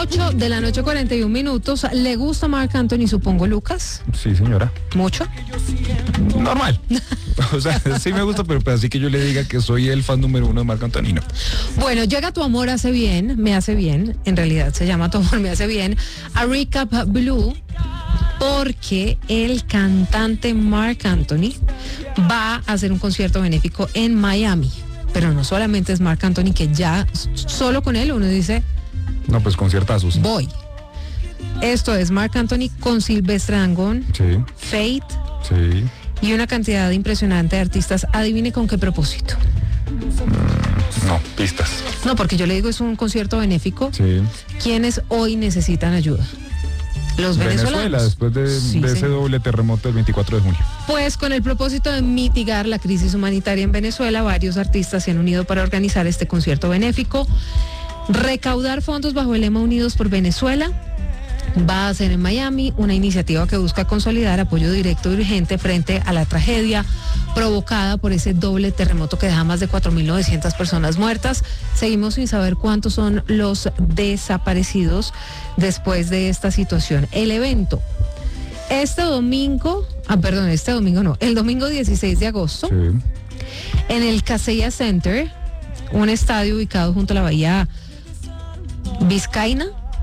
8 de la noche, 41 minutos. ¿Le gusta Marc Anthony, supongo, Lucas? Sí, señora. ¿Mucho? Normal. O sea, sí me gusta, pero pues así que yo le diga que soy el fan número 1 de Marc Anthony, no. Bueno, llega Tu Amor Hace Bien, Me Hace Bien, en realidad se llama Tu Amor Me Hace Bien, a Recap Blue, porque el cantante Marc Anthony va a hacer un concierto benéfico en Miami. Pero no solamente es Marc Anthony, que ya solo con él uno dice... No, pues conciertazos. Sí. Voy. Esto es Marc Anthony con Silvestre Dangond, Sí. Fate Sí. y una cantidad impresionante de artistas. Adivine con qué propósito. No, pistas. No, porque yo le digo es un concierto benéfico. Sí. ¿Quiénes hoy necesitan ayuda? Los venezolanos. Venezuela, después de ese doble terremoto del 24 de junio. Pues con el propósito de mitigar la crisis humanitaria en Venezuela, varios artistas se han unido para organizar este concierto benéfico. Recaudar fondos bajo el lema Unidos por Venezuela. Va a ser en Miami una iniciativa que busca consolidar apoyo directo y urgente frente a la tragedia provocada por ese doble terremoto que deja más de 4.900 personas muertas. Seguimos sin saber cuántos son los desaparecidos después de esta situación. El evento, el domingo 16 de agosto, Sí. en el Kaseya Center, un estadio ubicado junto a la bahía Vizcaína,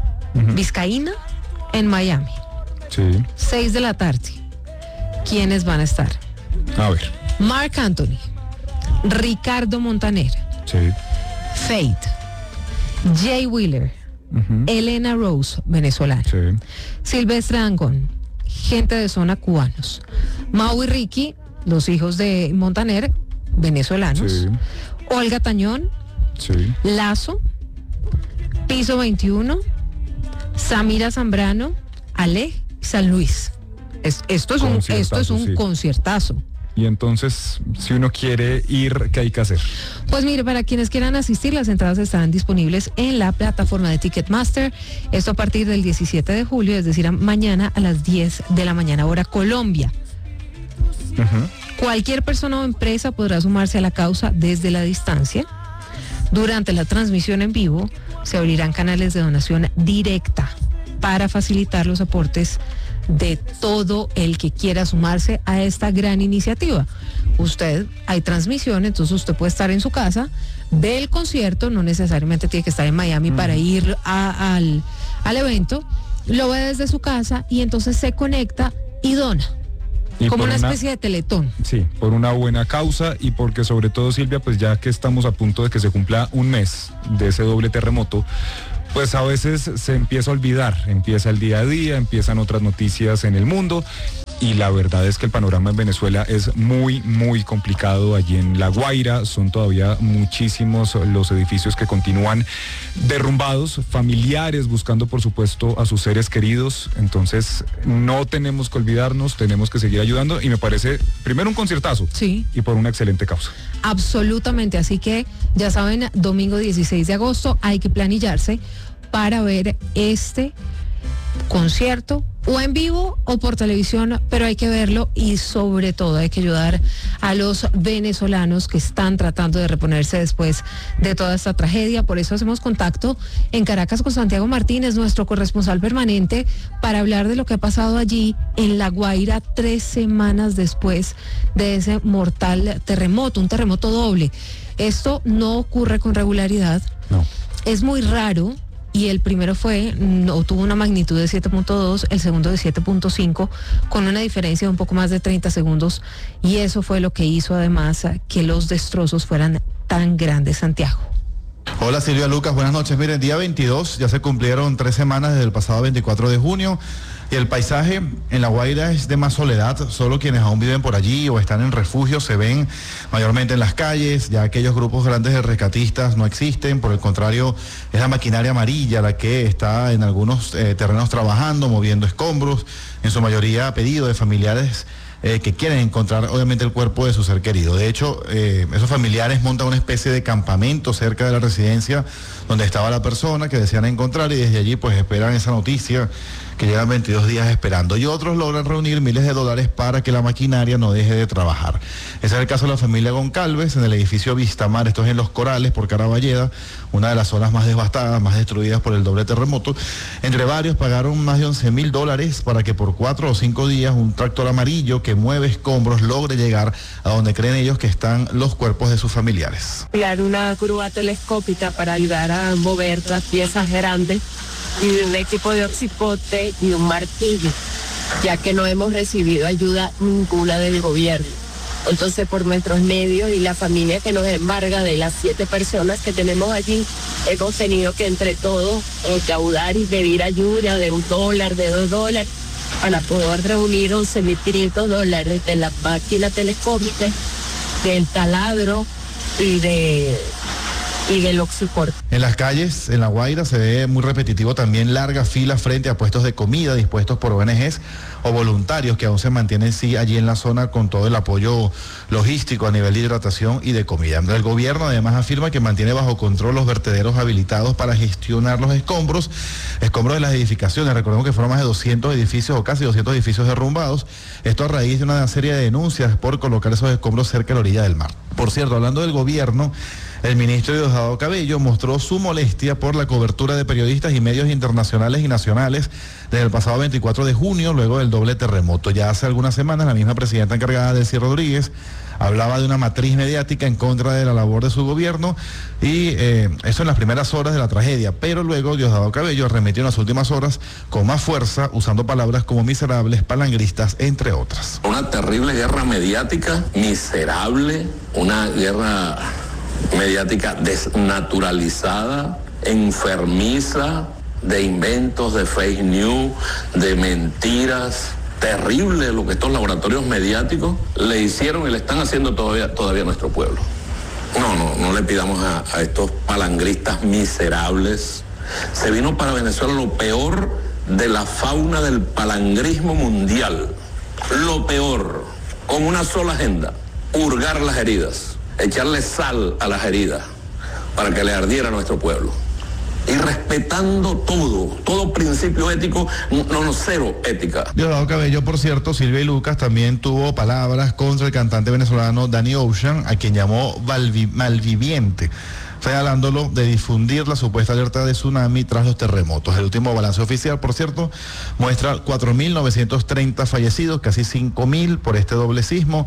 en Miami. Sí. 6 de la tarde. ¿Quiénes van a estar? A ver. Marc Anthony, Ricardo Montaner, Sí. Fate, Jay Wheeler, Elena Rose, venezolana, Sí. Silvestre Dangond, gente de zona cubanos, Mau y Ricky, los hijos de Montaner, venezolanos, Sí. Olga Tañón, Sí. Lazo, Piso 21, Samira Zambrano, Ale y San Luis. Esto es un Sí. conciertazo. Y entonces, si uno quiere ir, ¿qué hay que hacer? Pues mire, para quienes quieran asistir, las entradas estarán disponibles en la plataforma de Ticketmaster. Esto a partir del 17 de julio, es decir, mañana a las 10 de la mañana, hora Colombia. Cualquier persona o empresa podrá sumarse a la causa desde la distancia. Durante la transmisión en vivo se abrirán canales de donación directa para facilitar los aportes de todo el que quiera sumarse a esta gran iniciativa. Hay transmisión, entonces usted puede estar en su casa, ve el concierto, no necesariamente tiene que estar en Miami para ir al evento, lo ve desde su casa y entonces se conecta y dona. Y Como por una especie de teletón. Sí, por una buena causa y porque sobre todo, Silvia, pues ya que estamos a punto de que se cumpla un mes de ese doble terremoto, pues a veces se empieza a olvidar, empieza el día a día, empiezan otras noticias en el mundo y la verdad es que el panorama en Venezuela es muy, muy complicado. Allí en La Guaira son todavía muchísimos los edificios que continúan derrumbados, familiares buscando por supuesto a sus seres queridos, entonces no tenemos que olvidarnos, tenemos que seguir ayudando y me parece primero un conciertazo. Sí. Y por una excelente causa. Absolutamente, así que ya saben, domingo 16 de agosto hay que planillarse para ver este concierto o en vivo o por televisión, pero hay que verlo y sobre todo hay que ayudar a los venezolanos que están tratando de reponerse después de toda esta tragedia. Por eso hacemos contacto en Caracas con Santiago Martínez, nuestro corresponsal permanente, para hablar de lo que ha pasado allí en La Guaira 3 semanas después de ese mortal terremoto, un terremoto doble. Esto no ocurre con regularidad. No. Es muy raro. Y el primero tuvo una magnitud de 7.2, el segundo de 7.5, con una diferencia de un poco más de 30 segundos. Y eso fue lo que hizo además que los destrozos fueran tan grandes, Santiago. Hola Silvia, Lucas, buenas noches. Miren, día 22 ya se cumplieron 3 semanas desde el pasado 24 de junio y el paisaje en La Guaira es de más soledad. Solo quienes aún viven por allí o están en refugio se ven mayormente en las calles. Ya aquellos grupos grandes de rescatistas no existen. Por el contrario, es la maquinaria amarilla la que está en algunos terrenos trabajando, moviendo escombros, en su mayoría a pedido de familiares que quieren encontrar obviamente el cuerpo de su ser querido. De hecho, esos familiares montan una especie de campamento cerca de la residencia donde estaba la persona que desean encontrar y desde allí pues esperan esa noticia que llevan 22 días esperando, y otros logran reunir miles de dólares para que la maquinaria no deje de trabajar. Ese es el caso de la familia Goncalves en el edificio Vistamar, esto es en Los Corales, por Caraballeda, una de las zonas más devastadas, más destruidas por el doble terremoto. Entre varios pagaron más de $11,000 para que por 4 o 5 días un tractor amarillo que mueve escombros logre llegar a donde creen ellos que están los cuerpos de sus familiares. Crear una grúa telescópica para ayudar a mover las piezas grandes y un equipo de oxipote y un martillo, ya que no hemos recibido ayuda ninguna del gobierno. Entonces, por nuestros medios y la familia que nos embarga de las 7 personas que tenemos allí, hemos tenido que entre todos recaudar y pedir ayuda de $1, de $2, para poder reunir $11,500 de la máquina telescópica, del taladro y del oxiporte. En las calles, en La Guaira, se ve muy repetitivo también largas filas frente a puestos de comida dispuestos por ONGs o voluntarios que aún se mantienen allí en la zona con todo el apoyo logístico a nivel de hidratación y de comida. El gobierno además afirma que mantiene bajo control los vertederos habilitados para gestionar los escombros de las edificaciones. Recordemos que fueron más de 200 edificios o casi 200 edificios derrumbados. Esto a raíz de una serie de denuncias por colocar esos escombros cerca de la orilla del mar. Por cierto, hablando del gobierno, el ministro Diosdado Cabello mostró su molestia por la cobertura de periodistas y medios internacionales y nacionales desde el pasado 24 de junio, luego del doble terremoto. Ya hace algunas semanas, la misma presidenta encargada, Delcy Rodríguez, hablaba de una matriz mediática en contra de la labor de su gobierno, y eso en las primeras horas de la tragedia, pero luego Diosdado Cabello arremetió en las últimas horas con más fuerza, usando palabras como miserables, palangristas, entre otras. Una terrible guerra mediática, miserable, una guerra mediática desnaturalizada, enfermiza, de inventos, de fake news, de mentiras. Terrible lo que estos laboratorios mediáticos le hicieron y le están haciendo todavía a nuestro pueblo. No le pidamos a estos palangristas miserables. Se vino para Venezuela lo peor de la fauna del palangrismo mundial. Lo peor, con una sola agenda: hurgar las heridas, echarle sal a las heridas para que le ardiera a nuestro pueblo. Y respetando todo principio ético, cero ética. Diosdado Cabello, por cierto, Silvia y Lucas, también tuvo palabras contra el cantante venezolano Danny Ocean, a quien llamó malviviente, señalándolo de difundir la supuesta alerta de tsunami tras los terremotos. El último balance oficial, por cierto, muestra 4.930 fallecidos, casi 5.000 por este doble sismo,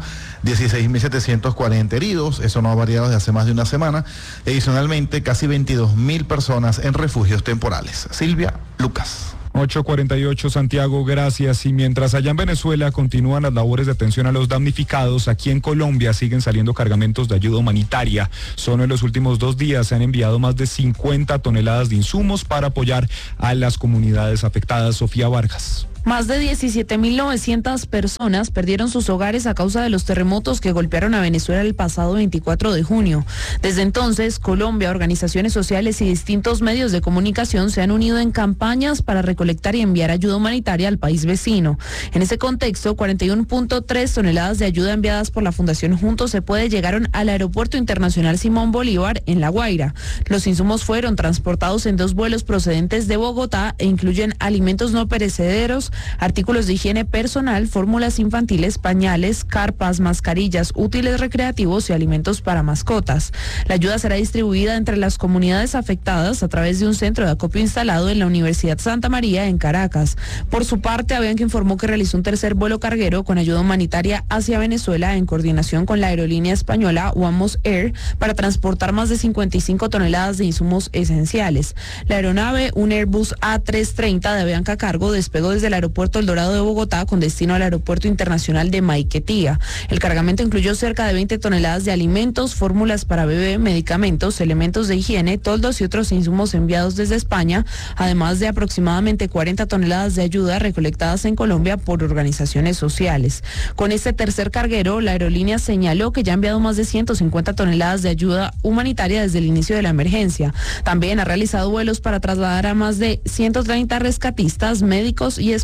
16.740 heridos, eso no ha variado desde hace más de una semana. Adicionalmente, casi 22.000 personas en refugios temporales. Silvia, Lucas. 8:48, Santiago, gracias. Y mientras allá en Venezuela continúan las labores de atención a los damnificados, aquí en Colombia siguen saliendo cargamentos de ayuda humanitaria. Solo en los últimos 2 días se han enviado más de 50 toneladas de insumos para apoyar a las comunidades afectadas. Sofía Vargas. Más de 17.900 personas perdieron sus hogares a causa de los terremotos que golpearon a Venezuela el pasado 24 de junio. Desde entonces, Colombia, organizaciones sociales y distintos medios de comunicación se han unido en campañas para recolectar y enviar ayuda humanitaria al país vecino. En ese contexto, 41.3 toneladas de ayuda enviadas por la Fundación Juntos Se Puede llegaron al Aeropuerto Internacional Simón Bolívar en La Guaira. Los insumos fueron transportados en 2 vuelos procedentes de Bogotá e incluyen alimentos no perecederos, artículos de higiene personal, fórmulas infantiles, pañales, carpas, mascarillas, útiles recreativos y alimentos para mascotas. La ayuda será distribuida entre las comunidades afectadas a través de un centro de acopio instalado en la Universidad Santa María en Caracas. Por su parte, Avianca informó que realizó un tercer vuelo carguero con ayuda humanitaria hacia Venezuela en coordinación con la aerolínea española Wamos Air para transportar más de 55 toneladas de insumos esenciales. La aeronave, un Airbus A330 de Avianca Cargo, despegó desde el aeropuerto El Dorado de Bogotá con destino al aeropuerto internacional de Maiquetía. El cargamento incluyó cerca de 20 toneladas de alimentos, fórmulas para bebé, medicamentos, elementos de higiene, toldos y otros insumos enviados desde España, además de aproximadamente 40 toneladas de ayuda recolectadas en Colombia por organizaciones sociales. Con este tercer carguero, la aerolínea señaló que ya ha enviado más de 150 toneladas de ayuda humanitaria desde el inicio de la emergencia. También ha realizado vuelos para trasladar a más de 130 rescatistas, médicos y especialistas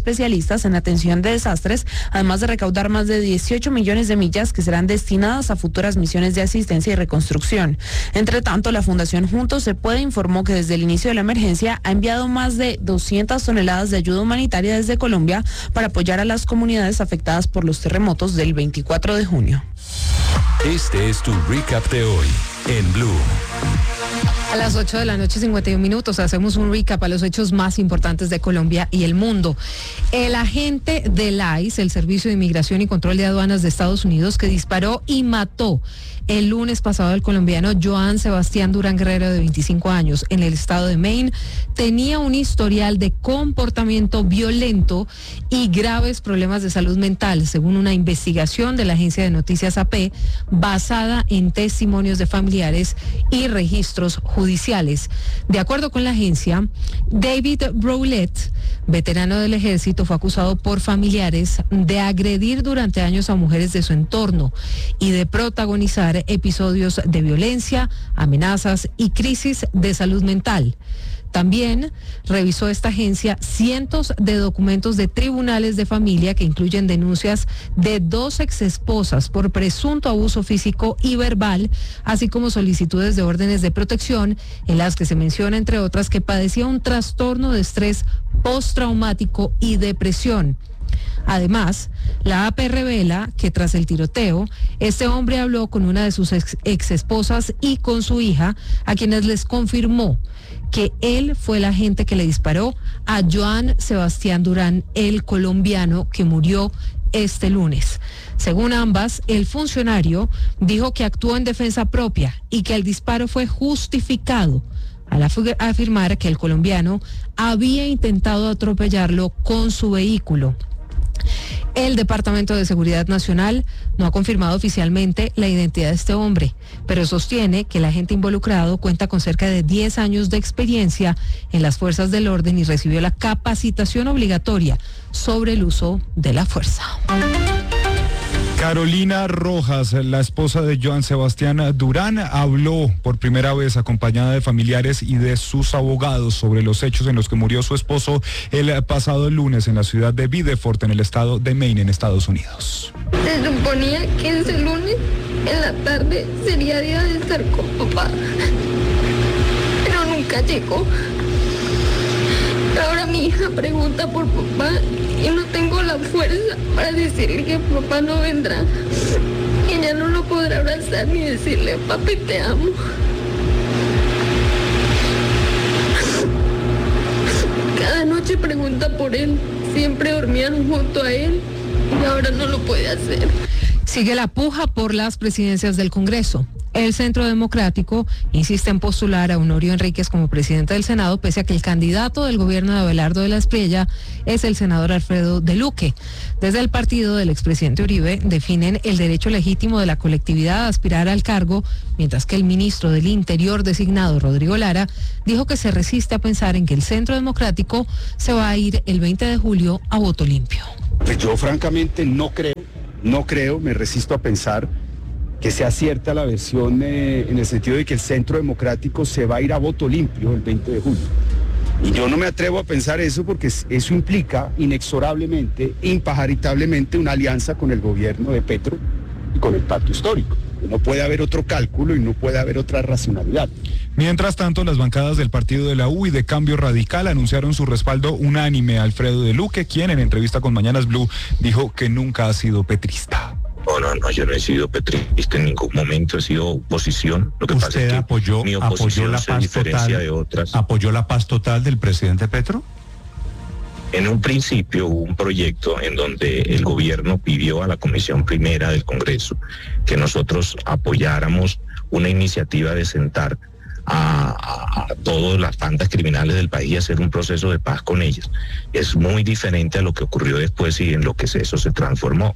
especialistas en atención de desastres, además de recaudar más de 18 millones de millas que serán destinadas a futuras misiones de asistencia y reconstrucción. Entre tanto, la Fundación Juntos se Puede informó que desde el inicio de la emergencia ha enviado más de 200 toneladas de ayuda humanitaria desde Colombia para apoyar a las comunidades afectadas por los terremotos del 24 de junio. Este es tu recap de hoy en Blue. A las 8 de la noche, 51 minutos, hacemos un recap a los hechos más importantes de Colombia y el mundo. El agente del ICE, el Servicio de Inmigración y Control de Aduanas de Estados Unidos, que disparó y mató el lunes pasado al colombiano Joan Sebastián Durán Guerrero, de 25 años, en el estado de Maine, tenía un historial de comportamiento violento y graves problemas de salud mental, según una investigación de la agencia de noticias AP, basada en testimonios de familiares y registros judiciales. De acuerdo con la agencia, David Browlett, veterano del ejército, fue acusado por familiares de agredir durante años a mujeres de su entorno y de protagonizar episodios de violencia, amenazas y crisis de salud mental. También revisó esta agencia cientos de documentos de tribunales de familia que incluyen denuncias de 2 exesposas por presunto abuso físico y verbal, así como solicitudes de órdenes de protección en las que se menciona, entre otras, que padecía un trastorno de estrés postraumático y depresión. Además, la AP revela que tras el tiroteo, este hombre habló con una de sus ex esposas y con su hija, a quienes les confirmó que él fue el agente que le disparó a Joan Sebastián Durán, el colombiano que murió este lunes. Según ambas, el funcionario dijo que actuó en defensa propia y que el disparo fue justificado, al afirmar que el colombiano había intentado atropellarlo con su vehículo. El Departamento de Seguridad Nacional no ha confirmado oficialmente la identidad de este hombre, pero sostiene que el agente involucrado cuenta con cerca de 10 años de experiencia en las fuerzas del orden y recibió la capacitación obligatoria sobre el uso de la fuerza. Carolina Rojas, la esposa de Joan Sebastián Durán, habló por primera vez acompañada de familiares y de sus abogados sobre los hechos en los que murió su esposo el pasado lunes en la ciudad de Biddeford, en el estado de Maine, en Estados Unidos. Se suponía que ese lunes en la tarde sería día de estar con papá, pero nunca llegó. Ahora mi hija pregunta por papá y no tengo la fuerza para decirle que papá no vendrá. Ella no lo podrá abrazar ni decirle, papi, te amo. Cada noche pregunta por él. Siempre dormían junto a él y ahora no lo puede hacer. Sigue la puja por las presidencias del Congreso. El Centro Democrático insiste en postular a Honorio Enríquez como presidente del Senado, pese a que el candidato del gobierno de Abelardo de la Espriella es el senador Alfredo de Luque. Desde el partido del expresidente Uribe definen el derecho legítimo de la colectividad a aspirar al cargo, mientras que el ministro del Interior designado, Rodrigo Lara, dijo que se resiste a pensar en que el Centro Democrático se va a ir el 20 de julio a voto limpio. Pues yo francamente no creo, me resisto a pensar que sea cierta la versión en el sentido de que el Centro Democrático se va a ir a voto limpio el 20 de julio. Y yo no me atrevo a pensar eso porque eso implica inexorablemente, impajaritablemente, una alianza con el gobierno de Petro y con el pacto histórico. No puede haber otro cálculo y no puede haber otra racionalidad. Mientras tanto, las bancadas del partido de la U y de Cambio Radical anunciaron su respaldo unánime a Alfredo de Luque, quien en entrevista con Mañanas Blue dijo que nunca ha sido petrista. No, yo no he sido petrista en ningún momento, he sido oposición. Lo que pasa es que mi oposición se diferencia de otras. ¿Apoyó la paz total del presidente Petro? En un principio hubo un proyecto en donde el gobierno pidió a la Comisión Primera del Congreso que nosotros apoyáramos una iniciativa de sentar a todas las bandas criminales del país y hacer un proceso de paz con ellas. Es muy diferente a lo que ocurrió después y en lo que eso se transformó.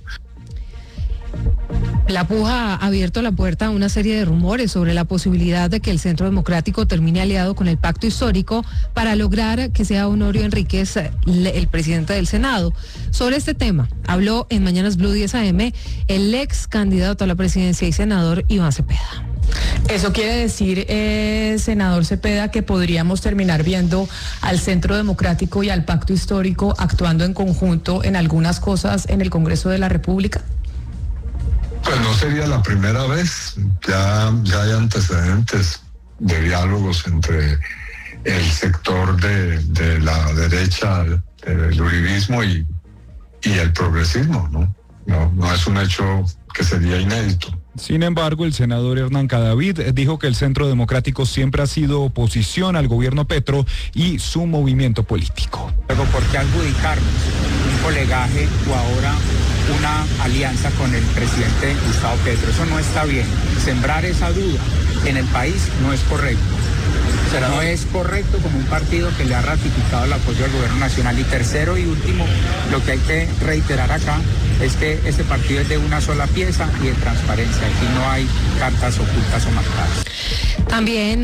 La puja ha abierto la puerta a una serie de rumores sobre la posibilidad de que el Centro Democrático termine aliado con el pacto histórico para lograr que sea Honorio Enríquez el presidente del Senado. Sobre este tema habló en Mañanas Blue 10 AM el ex candidato a la presidencia y senador Iván Cepeda. Eso quiere decir, senador Cepeda, que podríamos terminar viendo al Centro Democrático y al Pacto Histórico actuando en conjunto en algunas cosas en el Congreso de la República. Pues no sería la primera vez, ya hay antecedentes de diálogos entre el sector de la derecha del uribismo y el progresismo, ¿no? No es un hecho que sería inédito. Sin embargo, el senador Hernán Cadavid dijo que el Centro Democrático siempre ha sido oposición al gobierno Petro y su movimiento político. Luego, ¿por qué adjudicarnos un colegaje o ahora una alianza con el presidente Gustavo Petro? Eso no está bien. Sembrar esa duda en el país no es correcto. No es correcto como un partido que le ha ratificado el apoyo al gobierno nacional. Y tercero y último, lo que hay que reiterar acá es que este partido es de una sola pieza y de transparencia. Aquí no hay cartas ocultas o marcadas. También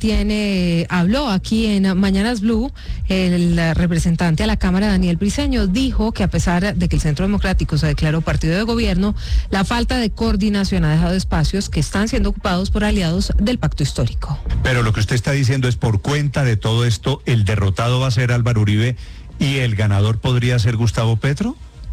habló aquí en Mañanas Blue el representante a la Cámara, Daniel Briceño, dijo que a pesar de que el Centro Democrático se declaró partido de gobierno, la falta de coordinación ha dejado espacios que están siendo ocupados por aliados del Pacto Histórico. Pero lo que usted está diciendo es, por cuenta de todo esto, el derrotado va a ser Álvaro Uribe y el ganador podría ser Gustavo Petro.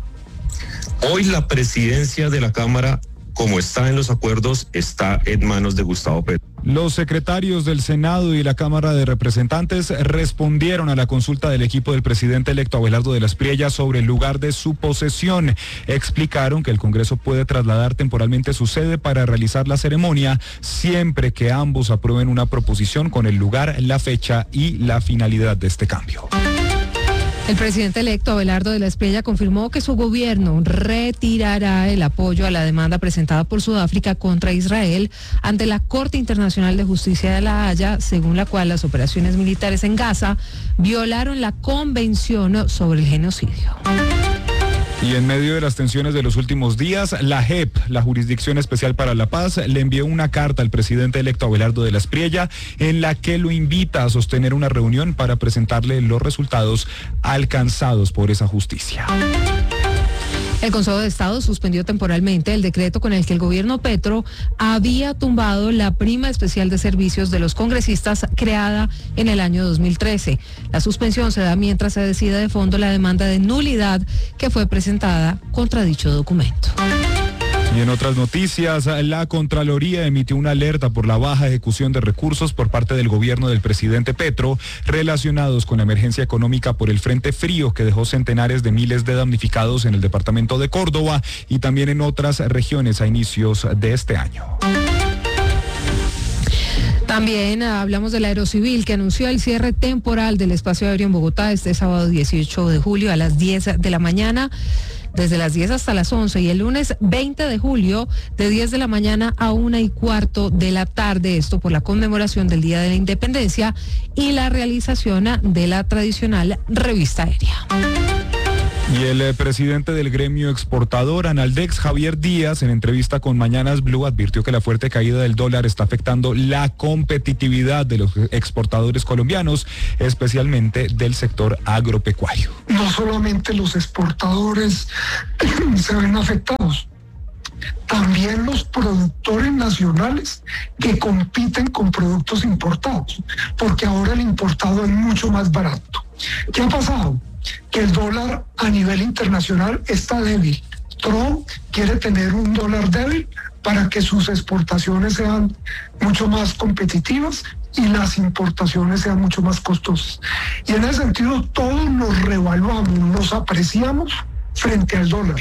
Hoy la presidencia de la Cámara, como está en los acuerdos, está en manos de Gustavo Petro. Los secretarios del Senado y la Cámara de Representantes respondieron a la consulta del equipo del presidente electo Abelardo de la Espriella sobre el lugar de su posesión. Explicaron que el Congreso puede trasladar temporalmente su sede para realizar la ceremonia siempre que ambos aprueben una proposición con el lugar, la fecha y la finalidad de este cambio. El presidente electo Abelardo de la Espriella confirmó que su gobierno retirará el apoyo a la demanda presentada por Sudáfrica contra Israel ante la Corte Internacional de Justicia de La Haya, según la cual las operaciones militares en Gaza violaron la Convención sobre el Genocidio. Y en medio de las tensiones de los últimos días, la JEP, la Jurisdicción Especial para la Paz, le envió una carta al presidente electo Abelardo de la Espriella en la que lo invita a sostener una reunión para presentarle los resultados alcanzados por esa justicia. El Consejo de Estado suspendió temporalmente el decreto con el que el gobierno Petro había tumbado la prima especial de servicios de los congresistas creada en el año 2013. La suspensión se da mientras se decide de fondo la demanda de nulidad que fue presentada contra dicho documento. Y en otras noticias, la Contraloría emitió una alerta por la baja ejecución de recursos por parte del gobierno del presidente Petro relacionados con la emergencia económica por el frente frío que dejó centenares de miles de damnificados en el departamento de Córdoba y también en otras regiones a inicios de este año. También hablamos del Aerocivil, que anunció el cierre temporal del espacio aéreo en Bogotá este sábado 18 de julio a las 10 de la mañana. Desde las 10 hasta las 11 y el lunes 20 de julio de 10 de la mañana a 1:15 de la tarde, esto por la conmemoración del Día de la Independencia y la realización de la tradicional revista aérea. Y el presidente del gremio exportador Analdex, Javier Díaz, en entrevista con Mañanas Blue, advirtió que la fuerte caída del dólar está afectando la competitividad de los exportadores colombianos, especialmente del sector agropecuario. No solamente los exportadores se ven afectados, también los productores nacionales que compiten con productos importados, porque ahora el importado es mucho más barato. ¿Qué ha pasado? Que el dólar a nivel internacional está débil. Trump quiere tener un dólar débil para que sus exportaciones sean mucho más competitivas y las importaciones sean mucho más costosas. Y en ese sentido todos nos revaluamos, nos apreciamos frente al dólar.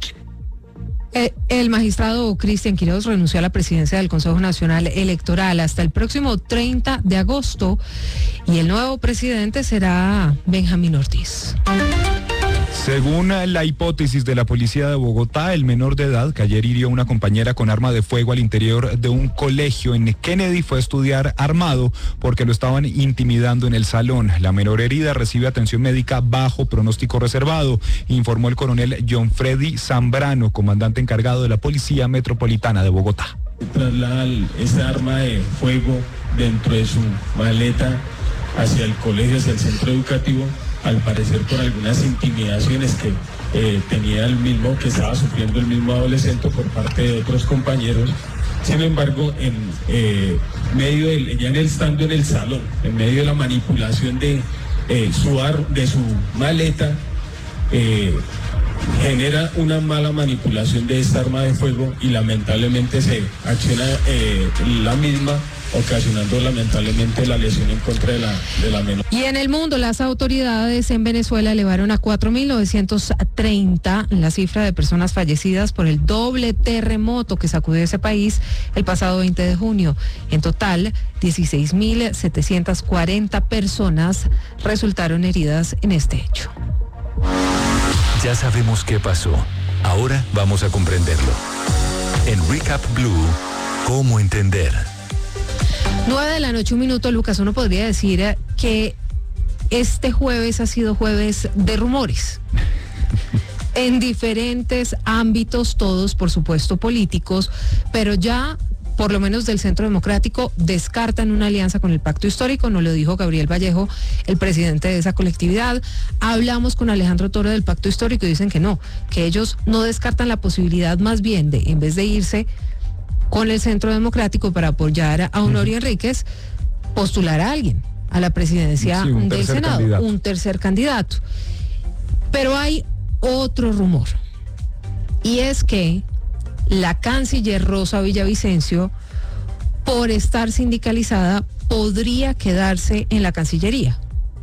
El magistrado Cristian Quiroz renunció a la presidencia del Consejo Nacional Electoral hasta el próximo 30 de agosto y el nuevo presidente será Benjamín Ortiz. Según la hipótesis de la policía de Bogotá, el menor de edad que ayer hirió a una compañera con arma de fuego al interior de un colegio en Kennedy fue a estudiar armado porque lo estaban intimidando en el salón. La menor herida recibe atención médica bajo pronóstico reservado, informó el coronel John Freddy Zambrano, comandante encargado de la Policía Metropolitana de Bogotá. Traslada esta arma de fuego dentro de su maleta hacia el colegio, hacia el centro educativo, al parecer por algunas intimidaciones que tenía el mismo, que estaba sufriendo el mismo adolescente por parte de otros compañeros, Sin embargo, ya estando en el salón, en medio de la manipulación de su maleta, genera una mala manipulación de esta arma de fuego y lamentablemente se acciona la misma, ocasionando lamentablemente la lesión en contra de la menor. Y en el mundo, las autoridades en Venezuela elevaron a 4.930 la cifra de personas fallecidas por el doble terremoto que sacudió ese país el pasado 20 de junio. En total, 16.740 personas resultaron heridas en este hecho. Ya sabemos qué pasó. Ahora vamos a comprenderlo. En Recap Blue, ¿cómo entender? 9:01 p.m, Lucas. Uno podría decir que este jueves ha sido jueves de rumores. En diferentes ámbitos, todos por supuesto políticos, pero ya por lo menos del Centro Democrático descartan una alianza con el Pacto Histórico, nos lo dijo Gabriel Vallejo, el presidente de esa colectividad. Hablamos con Alejandro Toro del Pacto Histórico y dicen que no, que ellos no descartan la posibilidad más bien de, en vez de irse con el Centro Democrático para apoyar a Honorio Enríquez, postular a alguien a la presidencia del Senado, un tercer candidato. Pero hay otro rumor, y es que la canciller Rosa Villavicencio, por estar sindicalizada, podría quedarse en la Cancillería.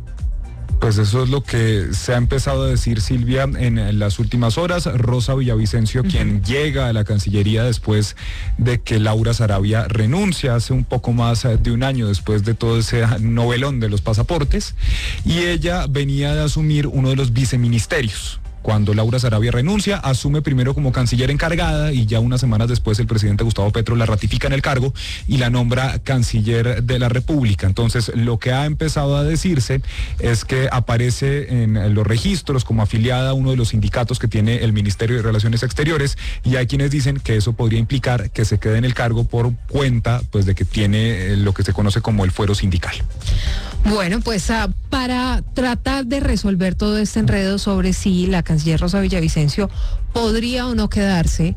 Pues eso es lo que se ha empezado a decir, Silvia, en las últimas horas. Rosa Villavicencio, quien llega a la Cancillería después de que Laura Sarabia renuncia hace un poco más de un año, después de todo ese novelón de los pasaportes, y ella venía de asumir uno de los viceministerios. Cuando Laura Sarabia renuncia, asume primero como canciller encargada y ya unas semanas después el presidente Gustavo Petro la ratifica en el cargo y la nombra canciller de la República. Entonces, lo que ha empezado a decirse es que aparece en los registros como afiliada a uno de los sindicatos que tiene el Ministerio de Relaciones Exteriores, y hay quienes dicen que eso podría implicar que se quede en el cargo por cuenta, pues, de que tiene lo que se conoce como el fuero sindical. Bueno, pues para tratar de resolver todo este enredo sobre si la canciller Rosa Villavicencio podría o no quedarse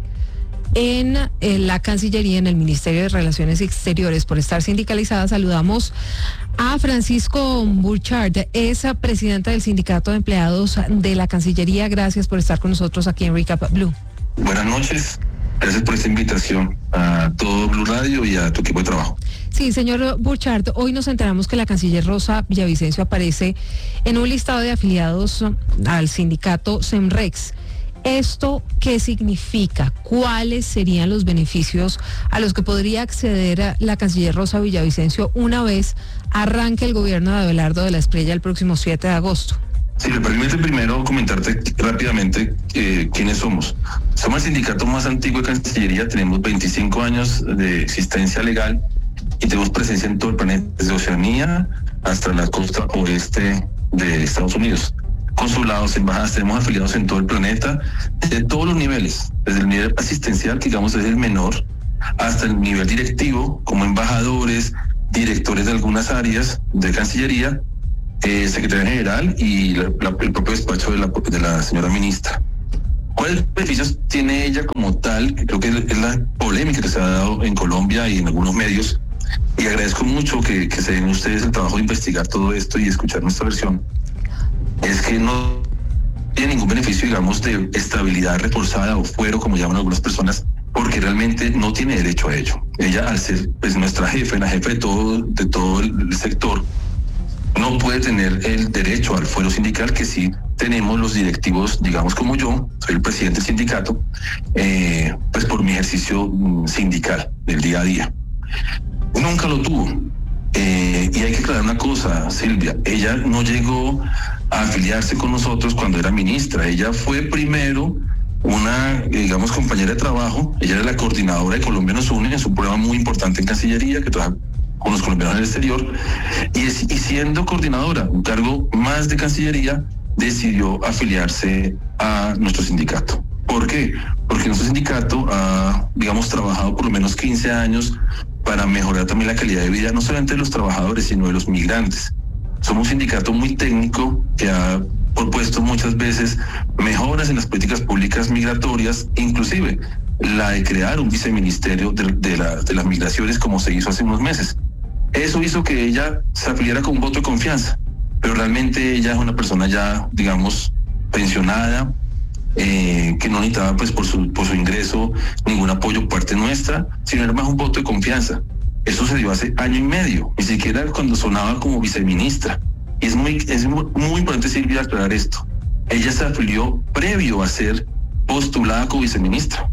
en la Cancillería, en el Ministerio de Relaciones Exteriores por estar sindicalizada, saludamos a Francisco Burchard, es presidenta del Sindicato de Empleados de la Cancillería. Gracias por estar con nosotros aquí en Recap Blue. Buenas noches. Gracias por esta invitación a todo Blue Radio y a tu equipo de trabajo. Sí, señor Burchard, hoy nos enteramos que la canciller Rosa Villavicencio aparece en un listado de afiliados al sindicato Semrex. ¿Esto qué significa? ¿Cuáles serían los beneficios a los que podría acceder la canciller Rosa Villavicencio una vez arranque el gobierno de Abelardo de la Espriella el próximo 7 de agosto? Si me permite primero comentarte rápidamente quiénes somos. Somos el sindicato más antiguo de Cancillería, tenemos 25 años de existencia legal y tenemos presencia en todo el planeta, desde Oceanía hasta la costa oeste de Estados Unidos. Consulados, embajadas, tenemos afiliados en todo el planeta, de todos los niveles, desde el nivel asistencial, que digamos es el menor, hasta el nivel directivo, como embajadores, directores de algunas áreas de Cancillería, secretaria general y el propio despacho de la señora ministra. ¿Cuáles beneficios tiene ella como tal? Creo que es la polémica que se ha dado en Colombia y en algunos medios, y agradezco mucho que se den ustedes el trabajo de investigar todo esto y escuchar nuestra versión. Es que no tiene ningún beneficio, digamos, de estabilidad reforzada o fuero, como llaman algunas personas, porque realmente no tiene derecho a ello. Ella, al ser pues nuestra jefe, la jefe de todo el sector, no puede tener el derecho al fuero sindical que sí tenemos los directivos, digamos como yo, soy el presidente del sindicato, pues por mi ejercicio sindical del día a día. Nunca lo tuvo. Y hay que aclarar una cosa, Silvia, ella no llegó a afiliarse con nosotros cuando era ministra, ella fue primero una, digamos, compañera de trabajo, ella era la coordinadora de Colombia Nos Une, es un programa muy importante en Cancillería que trabaja con los colombianos en el exterior, y siendo coordinadora, un cargo más de Cancillería, decidió afiliarse a nuestro sindicato. ¿Por qué? Porque nuestro sindicato ha, digamos, trabajado por lo menos 15 años para mejorar también la calidad de vida, no solamente de los trabajadores, sino de los migrantes. Somos un sindicato muy técnico que ha propuesto muchas veces mejoras en las políticas públicas migratorias, inclusive la de crear un viceministerio de las migraciones, como se hizo hace unos meses. Eso hizo que ella se afiliara con un voto de confianza, pero realmente ella es una persona ya, digamos, pensionada, que no necesitaba pues por su ingreso ningún apoyo por parte nuestra, sino era más un voto de confianza. Eso se dio hace año y medio, ni siquiera cuando sonaba como viceministra. Y es muy importante, Silvia, aclarar esto. Ella se afilió previo a ser postulada como viceministra.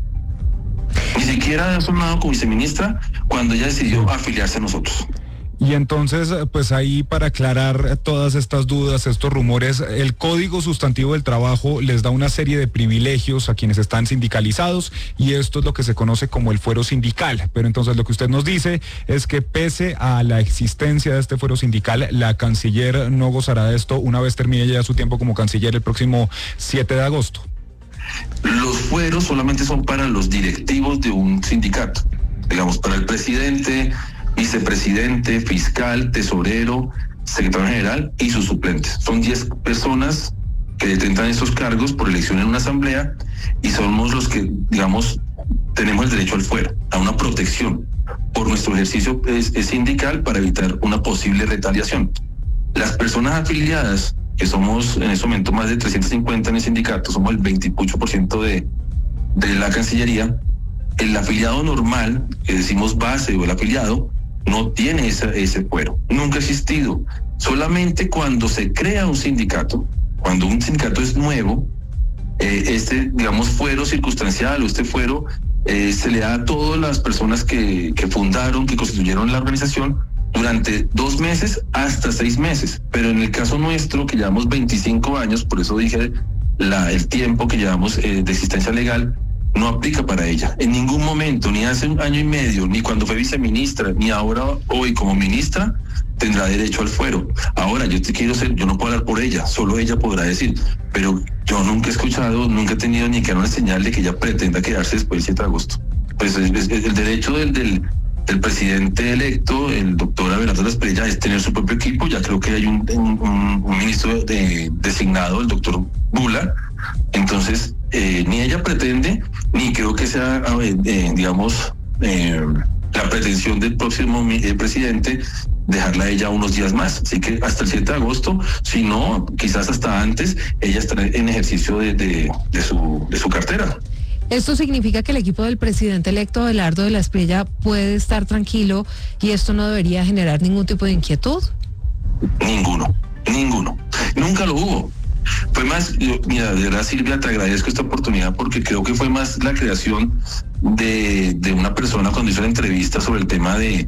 Ni siquiera ha sonado como viceministra cuando ella decidió afiliarse a nosotros. Y entonces, pues ahí para aclarar todas estas dudas, estos rumores, el Código Sustantivo del Trabajo les da una serie de privilegios a quienes están sindicalizados y esto es lo que se conoce como el fuero sindical. Pero entonces lo que usted nos dice es que pese a la existencia de este fuero sindical, la canciller no gozará de esto una vez termine ya su tiempo como canciller el próximo 7 de agosto. Los fueros solamente son para los directivos de un sindicato, digamos, para el presidente, vicepresidente, fiscal, tesorero, secretario general y sus suplentes. Son 10 personas que detentan estos cargos por elección en una asamblea y somos los que, digamos, tenemos el derecho al fuero, a una protección por nuestro ejercicio sindical para evitar una posible retaliación. Las personas afiliadas, que somos en este momento más de 350 en el sindicato, somos el 28% de la Cancillería, el afiliado normal, que decimos base o el afiliado, no tiene ese fuero, nunca ha existido. Solamente cuando se crea un sindicato, cuando un sindicato es nuevo, digamos, fuero circunstancial o este fuero se le da a todas las personas que fundaron, que constituyeron la organización durante 2 meses hasta 6 meses. Pero en el caso nuestro, que llevamos 25 años, por eso dije el tiempo que llevamos de existencia legal, no aplica para ella. En ningún momento, ni hace 1 año y medio, ni cuando fue viceministra, ni ahora hoy como ministra, tendrá derecho al fuero. Ahora, yo no puedo hablar por ella, solo ella podrá decir, pero yo nunca he escuchado, nunca he tenido ni que una señal de que ella pretenda quedarse después del 7 de agosto. Pues el derecho del presidente electo, el doctor Abelardo Lasprilla, es tener su propio equipo. Ya creo que hay un ministro designado, el doctor Bula. Entonces, ni ella pretende, ni creo que sea, digamos, la pretensión del próximo presidente dejarla a ella unos días más. Así que hasta el 7 de agosto, si no, quizás hasta antes, ella estará en ejercicio de su cartera. ¿Esto significa que el equipo del presidente electo Abelardo de Lasprilla puede estar tranquilo y esto no debería generar ningún tipo de inquietud? Ninguno. Nunca lo hubo. Fue más, mira, de verdad, Silvia, te agradezco esta oportunidad porque creo que fue más la creación de una persona cuando hizo la entrevista sobre el tema de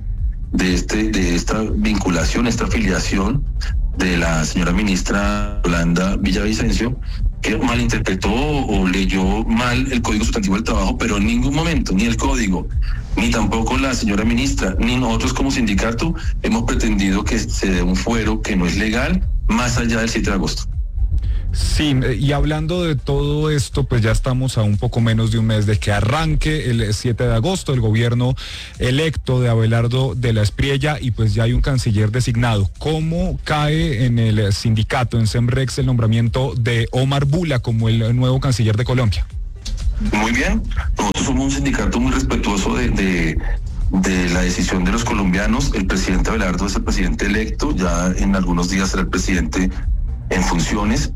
esta vinculación, esta afiliación de la señora ministra Yolanda Villavicencio, que malinterpretó o leyó mal el Código Sustantivo del Trabajo, pero en ningún momento, ni el Código, ni tampoco la señora ministra, ni nosotros como sindicato, hemos pretendido que se dé un fuero que no es legal más allá del 7 de agosto. Sí, y hablando de todo esto, pues ya estamos a un poco menos de un mes de que arranque el 7 de agosto el gobierno electo de Abelardo de Lasprilla y pues ya hay un canciller designado. ¿Cómo cae en el sindicato, en Semrex, el nombramiento de Omar Bula como el nuevo canciller de Colombia? Muy bien, nosotros somos un sindicato muy respetuoso de la decisión de los colombianos. El presidente Abelardo es el presidente electo, ya en algunos días será el presidente en funciones.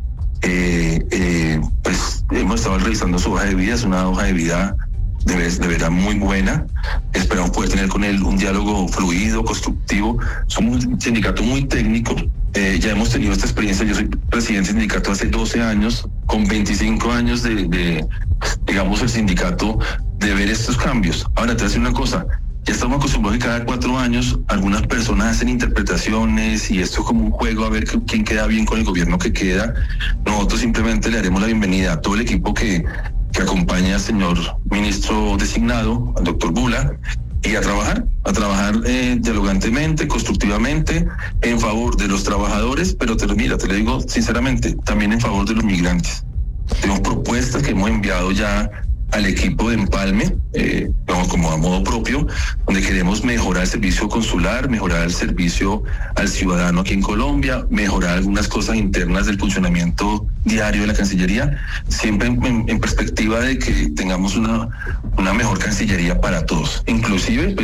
Pues hemos estado revisando su hoja de vida, es una hoja de vida de verdad muy buena. Esperamos poder tener con él un diálogo fluido, constructivo. Somos un sindicato muy técnico, ya hemos tenido esta experiencia. Yo soy presidente del sindicato hace 12 años, con 25 años digamos, el sindicato, de ver estos cambios. Ahora te voy a decir una cosa. Ya estamos acostumbrados que cada 4 años algunas personas hacen interpretaciones y esto es como un juego a ver quién queda bien con el gobierno que queda. Nosotros simplemente le haremos la bienvenida a todo el equipo que acompaña al señor ministro designado, al doctor Bula, y a trabajar dialogantemente, constructivamente, en favor de los trabajadores, pero te lo digo sinceramente, también en favor de los migrantes. Tenemos propuestas que hemos enviado ya al equipo de Empalme, como a modo propio, donde queremos mejorar el servicio consular, mejorar el servicio al ciudadano aquí en Colombia, mejorar algunas cosas internas del funcionamiento diario de la Cancillería, siempre en perspectiva de que tengamos una mejor Cancillería para todos, inclusive,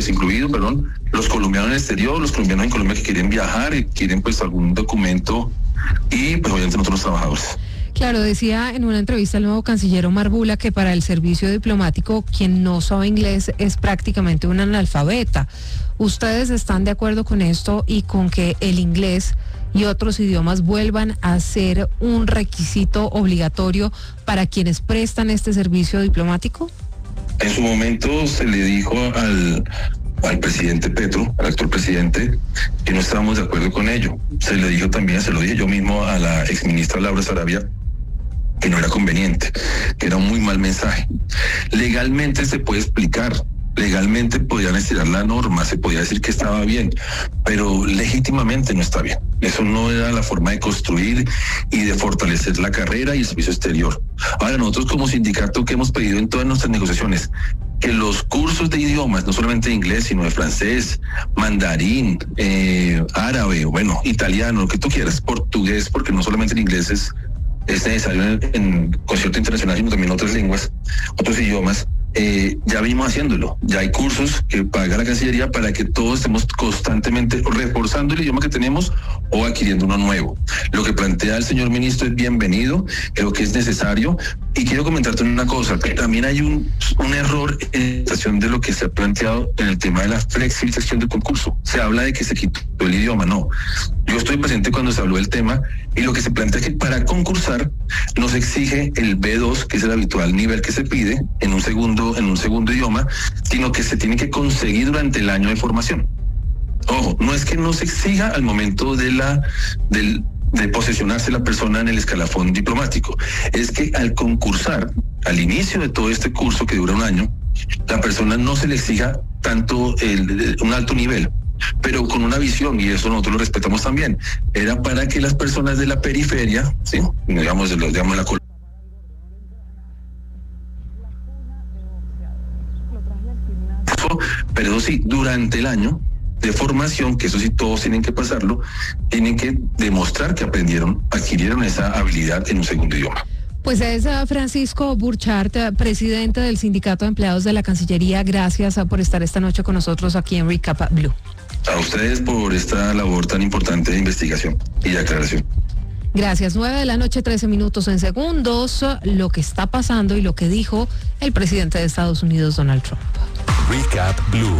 los colombianos en el exterior, los colombianos en Colombia que quieren viajar y quieren pues algún documento, y pues obviamente nosotros los trabajadores. Claro, decía en una entrevista el nuevo canciller Omar Bula que para el servicio diplomático quien no sabe inglés es prácticamente un analfabeta. ¿Ustedes están de acuerdo con esto y con que el inglés y otros idiomas vuelvan a ser un requisito obligatorio para quienes prestan este servicio diplomático? En su momento se le dijo al presidente Petro, al actual presidente, que no estábamos de acuerdo con ello. Se le dijo también, se lo dije yo mismo a la exministra Laura Sarabia, que no era conveniente, que era un muy mal mensaje. Legalmente se puede explicar, legalmente podían estirar la norma, se podía decir que estaba bien, pero legítimamente no está bien. Eso no era la forma de construir y de fortalecer la carrera y el servicio exterior. Ahora, nosotros como sindicato, que hemos pedido en todas nuestras negociaciones, que los cursos de idiomas, no solamente de inglés, sino de francés, mandarín, árabe, italiano, lo que tú quieras, portugués, porque no solamente el inglés es necesario en concierto internacional, sino también otras lenguas, otros idiomas. Ya venimos haciéndolo, ya hay cursos que paga la Cancillería para que todos estemos constantemente reforzando el idioma que tenemos o adquiriendo uno nuevo. Lo que plantea el señor ministro es bienvenido, creo que es necesario, y quiero comentarte una cosa, que también hay un error en la interpretación de lo que se ha planteado en el tema de la flexibilización del concurso. Se habla de que se quitó el idioma, no. Yo estoy presente cuando se habló del tema y lo que se plantea es que para concursar no se exige el B2, que es el habitual nivel que se pide en un segundo idioma, sino que se tiene que conseguir durante el año de formación. Ojo, no es que no se exija al momento de posesionarse la persona en el escalafón diplomático, es que al concursar, al inicio de todo este curso que dura un año, la persona no se le exija tanto un alto nivel, pero con una visión, y eso nosotros lo respetamos también, era para que las personas de la periferia, ¿sí? digamos la pero sí, durante el año de formación, que eso sí todos tienen que pasarlo, tienen que demostrar que adquirieron esa habilidad en un segundo idioma. Pues es Francisco Burchard, presidente del Sindicato de Empleados de la Cancillería. Gracias por estar esta noche con nosotros aquí en Recap Blue. A ustedes por esta labor tan importante de investigación y de aclaración. Gracias. 9:13 p.m. en segundos, lo que está pasando y lo que dijo el presidente de Estados Unidos, Donald Trump. Recap Blue.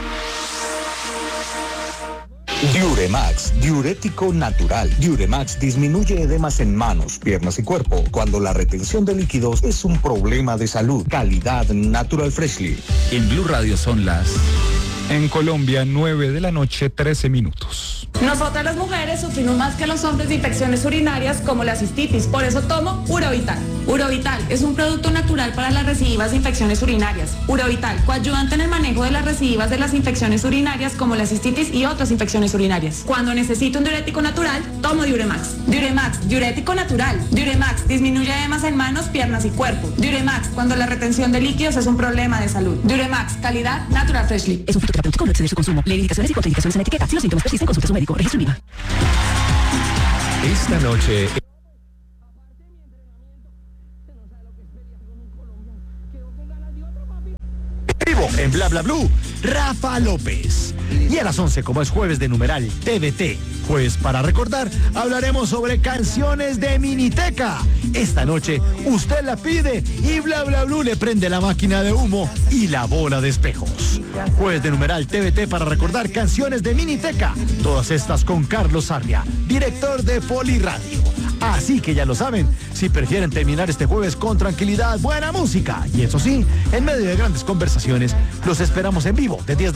Diuremax, diurético natural. Diuremax disminuye edemas en manos, piernas y cuerpo cuando la retención de líquidos es un problema de salud. Calidad Natural Freshly. En Blue Radio son las... En Colombia, 9:13 p.m. Nosotras las mujeres sufrimos más que los hombres de infecciones urinarias como la cistitis, por eso tomo Urovital. Urovital es un producto natural para las recidivas de infecciones urinarias. Urovital, coayudante en el manejo de las recidivas de las infecciones urinarias como la cistitis y otras infecciones urinarias. Cuando necesito un diurético natural, tomo Diuremax. Diuremax, diurético natural. Diuremax, disminuye edemas en manos, piernas y cuerpo. Diuremax, cuando la retención de líquidos es un problema de salud. Diuremax, calidad Natural Freshly. Es un fitoterapéutico, no exceder su consumo. Lee indicaciones y contraindicaciones en la etiqueta. Si los síntomas persisten, consulte a su médico. Registro IVA. Esta noche... Vivo en Bla Bla Blue, Rafa López. Y a las 11, como es jueves de numeral TVT, jueves para recordar, hablaremos sobre canciones de Miniteca. Esta noche usted la pide y Bla Bla Blue le prende la máquina de humo y la bola de espejos. Jueves de numeral TVT para recordar canciones de Miniteca. Todas estas con Carlos Sarria, director de Poliradio. Así que ya lo saben, si prefieren terminar este jueves con tranquilidad, buena música y eso sí, en medio de grandes conversaciones, los esperamos en vivo de 10 de